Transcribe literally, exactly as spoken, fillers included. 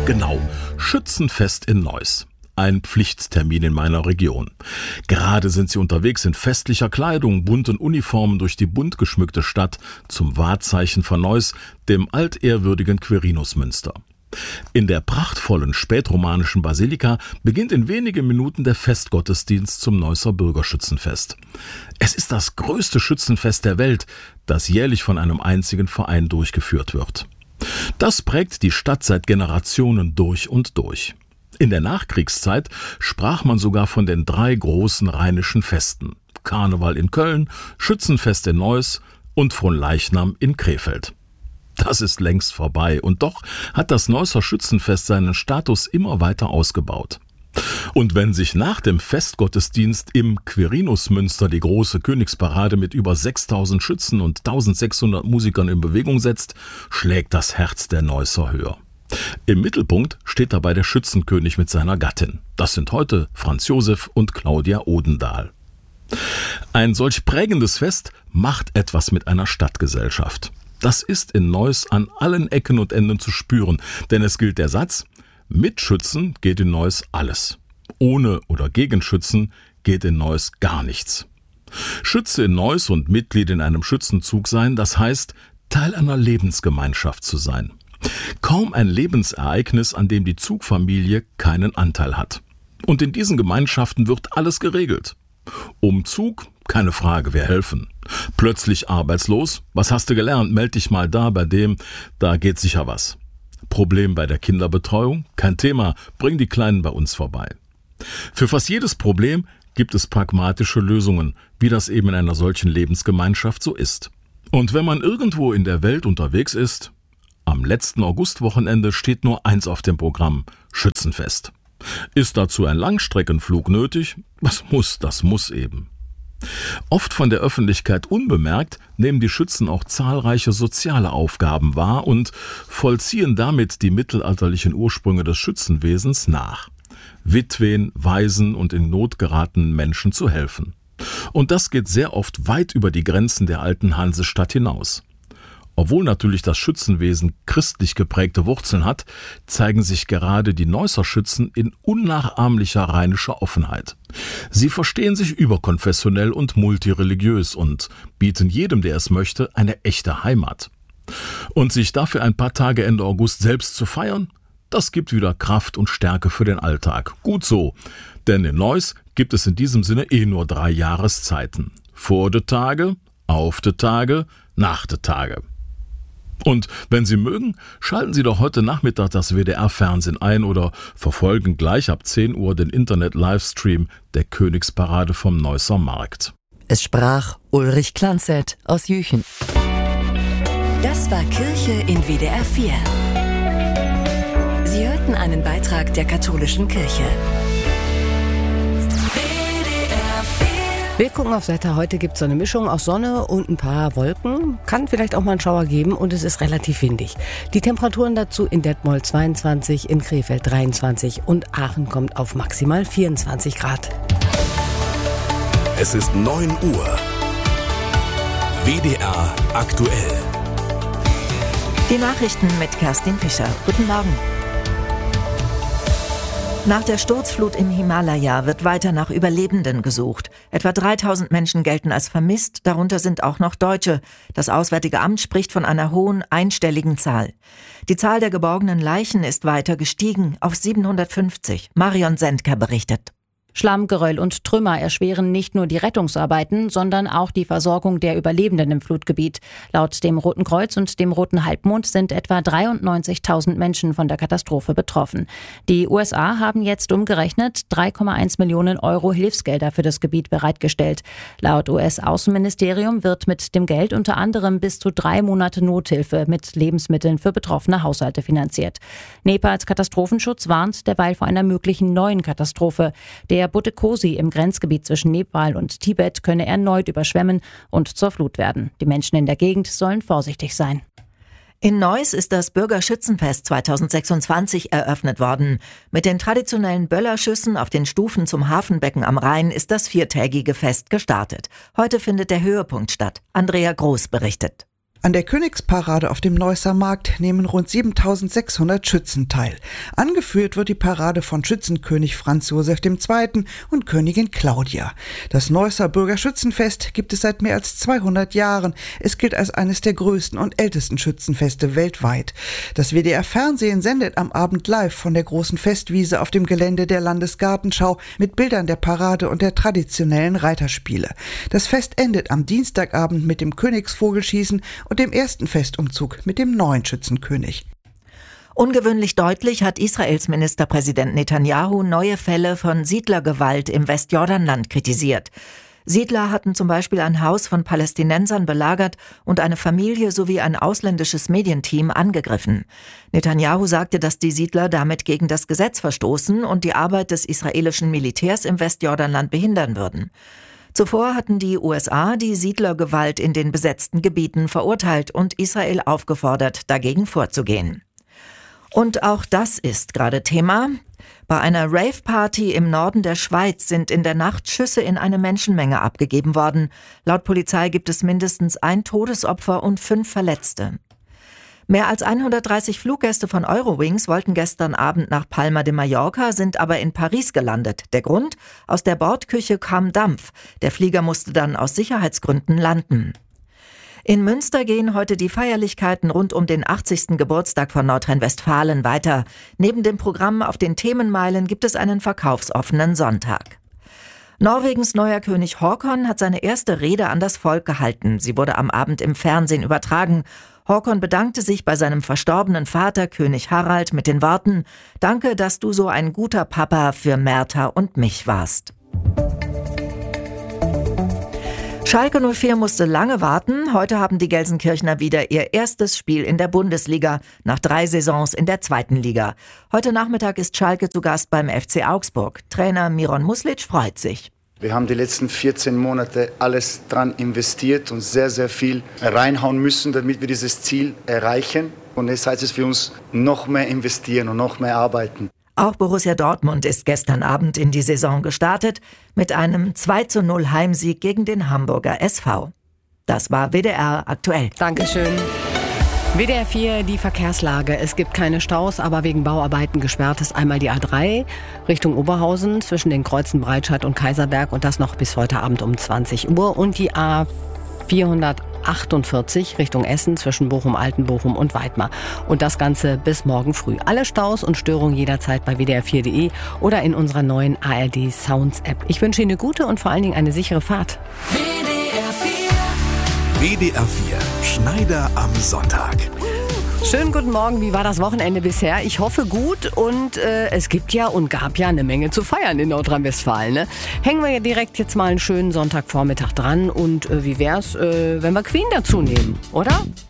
Genau, Schützenfest in Neuss. Ein Pflichttermin in meiner Region. Gerade sind sie unterwegs in festlicher Kleidung, bunten Uniformen durch die bunt geschmückte Stadt zum Wahrzeichen von Neuss, dem altehrwürdigen Quirinusmünster. In der prachtvollen spätromanischen Basilika beginnt in wenigen Minuten der Festgottesdienst zum Neusser Bürgerschützenfest. Es ist das größte Schützenfest der Welt, das jährlich von einem einzigen Verein durchgeführt wird. Das prägt die Stadt seit Generationen durch und durch. In der Nachkriegszeit sprach man sogar von den drei großen rheinischen Festen: Karneval in Köln, Schützenfest in Neuss und Fronleichnam in Krefeld. Das ist längst vorbei, und doch hat das Neusser Schützenfest seinen Status immer weiter ausgebaut. Und wenn sich nach dem Festgottesdienst im Quirinusmünster die große Königsparade mit über sechstausend Schützen und eintausendsechshundert Musikern in Bewegung setzt, schlägt das Herz der Neusser höher. Im Mittelpunkt steht dabei der Schützenkönig mit seiner Gattin. Das sind heute Franz Josef und Claudia Odendahl. Ein solch prägendes Fest macht etwas mit einer Stadtgesellschaft. Das ist in Neuss an allen Ecken und Enden zu spüren, denn es gilt der Satz: Mit Schützen geht in Neuss alles. Ohne oder gegen Schützen geht in Neuss gar nichts. Schütze in Neuss und Mitglied in einem Schützenzug sein, das heißt, Teil einer Lebensgemeinschaft zu sein. Kaum ein Lebensereignis, an dem die Zugfamilie keinen Anteil hat. Und in diesen Gemeinschaften wird alles geregelt. Umzug? Keine Frage, wir helfen. Plötzlich arbeitslos? Was hast du gelernt? Meld dich mal da bei dem, da geht sicher was. Problem bei der Kinderbetreuung? Kein Thema, bring die Kleinen bei uns vorbei. Für fast jedes Problem gibt es pragmatische Lösungen, wie das eben in einer solchen Lebensgemeinschaft so ist. Und wenn man irgendwo in der Welt unterwegs ist, am letzten Augustwochenende steht nur eins auf dem Programm: Schützenfest. Ist dazu ein Langstreckenflug nötig? Was muss, das muss eben. Oft von der Öffentlichkeit unbemerkt nehmen die Schützen auch zahlreiche soziale Aufgaben wahr und vollziehen damit die mittelalterlichen Ursprünge des Schützenwesens nach: Witwen, Waisen und in Not geratenen Menschen zu helfen. Und das geht sehr oft weit über die Grenzen der alten Hansestadt hinaus. Obwohl natürlich das Schützenwesen christlich geprägte Wurzeln hat, zeigen sich gerade die Neusser Schützen in unnachahmlicher rheinischer Offenheit. Sie verstehen sich überkonfessionell und multireligiös und bieten jedem, der es möchte, eine echte Heimat. Und sich dafür ein paar Tage Ende August selbst zu feiern, das gibt wieder Kraft und Stärke für den Alltag. Gut so, denn in Neuss gibt es in diesem Sinne eh nur drei Jahreszeiten: Vor de Tage, auf de Tage, nach de Tage. Und wenn Sie mögen, schalten Sie doch heute Nachmittag das W D R-Fernsehen ein oder verfolgen gleich ab zehn Uhr den Internet-Livestream der Königsparade vom Neusser Markt. Es sprach Ulrich Klanzet aus Jüchen. Das war Kirche in W D R vier. Sie hörten einen Beitrag der katholischen Kirche. Wir gucken aufs Wetter. Heute gibt es so eine Mischung aus Sonne und ein paar Wolken. Kann vielleicht auch mal einen Schauer geben und es ist relativ windig. Die Temperaturen dazu: in Detmold zweiundzwanzig, in Krefeld dreiundzwanzig und Aachen kommt auf maximal vierundzwanzig Grad. Es ist neun Uhr. W D R aktuell. Die Nachrichten mit Kerstin Fischer. Guten Morgen. Nach der Sturzflut im Himalaya wird weiter nach Überlebenden gesucht. Etwa dreitausend Menschen gelten als vermisst, darunter sind auch noch Deutsche. Das Auswärtige Amt spricht von einer hohen, einstelligen Zahl. Die Zahl der geborgenen Leichen ist weiter gestiegen auf siebenhundertfünfzig. Marion Sendker berichtet. Schlamm, Geröll und Trümmer erschweren nicht nur die Rettungsarbeiten, sondern auch die Versorgung der Überlebenden im Flutgebiet. Laut dem Roten Kreuz und dem Roten Halbmond sind etwa dreiundneunzigtausend Menschen von der Katastrophe betroffen. Die U S A haben jetzt umgerechnet drei Komma eins Millionen Euro Hilfsgelder für das Gebiet bereitgestellt. Laut U S-Außenministerium wird mit dem Geld unter anderem bis zu drei Monate Nothilfe mit Lebensmitteln für betroffene Haushalte finanziert. Nepals Katastrophenschutz warnt derweil vor einer möglichen neuen Katastrophe. Der Butikosi im Grenzgebiet zwischen Nepal und Tibet könne erneut überschwemmen und zur Flut werden. Die Menschen in der Gegend sollen vorsichtig sein. In Neuss ist das Bürgerschützenfest zweitausendsechsundzwanzig eröffnet worden. Mit den traditionellen Böllerschüssen auf den Stufen zum Hafenbecken am Rhein ist das viertägige Fest gestartet. Heute findet der Höhepunkt statt. Andrea Groß berichtet. An der Königsparade auf dem Neusser Markt nehmen rund siebentausendsechshundert Schützen teil. Angeführt wird die Parade von Schützenkönig Franz Josef der Zweite und Königin Claudia. Das Neusser Bürgerschützenfest gibt es seit mehr als zweihundert Jahren. Es gilt als eines der größten und ältesten Schützenfeste weltweit. Das W D R Fernsehen sendet am Abend live von der großen Festwiese auf dem Gelände der Landesgartenschau mit Bildern der Parade und der traditionellen Reiterspiele. Das Fest endet am Dienstagabend mit dem Königsvogelschießen und dem ersten Festumzug mit dem neuen Schützenkönig. Ungewöhnlich deutlich hat Israels Ministerpräsident Netanyahu neue Fälle von Siedlergewalt im Westjordanland kritisiert. Siedler hatten zum Beispiel ein Haus von Palästinensern belagert und eine Familie sowie ein ausländisches Medienteam angegriffen. Netanyahu sagte, dass die Siedler damit gegen das Gesetz verstoßen und die Arbeit des israelischen Militärs im Westjordanland behindern würden. Zuvor hatten die U S A die Siedlergewalt in den besetzten Gebieten verurteilt und Israel aufgefordert, dagegen vorzugehen. Und auch das ist gerade Thema. Bei einer Rave-Party im Norden der Schweiz sind in der Nacht Schüsse in eine Menschenmenge abgegeben worden. Laut Polizei gibt es mindestens ein Todesopfer und fünf Verletzte. Mehr als hundertdreißig Fluggäste von Eurowings wollten gestern Abend nach Palma de Mallorca, sind aber in Paris gelandet. Der Grund? Aus der Bordküche kam Dampf. Der Flieger musste dann aus Sicherheitsgründen landen. In Münster gehen heute die Feierlichkeiten rund um den achtzigsten Geburtstag von Nordrhein-Westfalen weiter. Neben dem Programm auf den Themenmeilen gibt es einen verkaufsoffenen Sonntag. Norwegens neuer König Håkon hat seine erste Rede an das Volk gehalten. Sie wurde am Abend im Fernsehen übertragen. Håkon bedankte sich bei seinem verstorbenen Vater, König Harald, mit den Worten: „Danke, dass du so ein guter Papa für Märtha und mich warst." Schalke null vier musste lange warten. Heute haben die Gelsenkirchener wieder ihr erstes Spiel in der Bundesliga, nach drei Saisons in der zweiten Liga. Heute Nachmittag ist Schalke zu Gast beim F C Augsburg. Trainer Miron Muslic freut sich. Wir haben die letzten vierzehn Monate alles dran investiert und sehr, sehr viel reinhauen müssen, damit wir dieses Ziel erreichen. Und jetzt heißt es für uns, noch mehr investieren und noch mehr arbeiten. Auch Borussia Dortmund ist gestern Abend in die Saison gestartet mit einem zwei zu null Heimsieg gegen den Hamburger S V. Das war W D R aktuell. Dankeschön. W D R vier, die Verkehrslage. Es gibt keine Staus, aber wegen Bauarbeiten gesperrt ist einmal die A drei Richtung Oberhausen zwischen den Kreuzen Breitscheid und Kaiserberg und das noch bis heute Abend um zwanzig Uhr. Und die A vierhundertachtundvierzig Richtung Essen zwischen Bochum, Altenbochum und Weidmar. Und das Ganze bis morgen früh. Alle Staus und Störungen jederzeit bei W D R vier punkt de oder in unserer neuen A R D Sounds App. Ich wünsche Ihnen eine gute und vor allen Dingen eine sichere Fahrt. W D R vier. W D R vier. Schneider am Sonntag. Schönen guten Morgen, wie war das Wochenende bisher? Ich hoffe gut und äh, es gibt ja und gab ja eine Menge zu feiern in Nordrhein-Westfalen. Ne? Hängen wir ja direkt jetzt mal einen schönen Sonntagvormittag dran und äh, wie wär's, äh, wenn wir Queen dazu nehmen, oder?